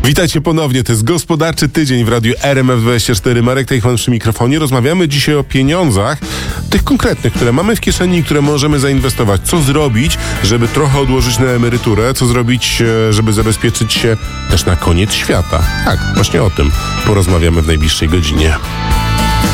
Witajcie ponownie, to jest Gospodarczy Tydzień w radiu RMF24. Marek Tejchman przy mikrofonie. Rozmawiamy dzisiaj o pieniądzach, tych konkretnych, które mamy w kieszeni i które możemy zainwestować. Co zrobić, żeby trochę odłożyć na emeryturę? Co zrobić, żeby zabezpieczyć się też na koniec świata? Tak, właśnie o tym porozmawiamy w najbliższej godzinie.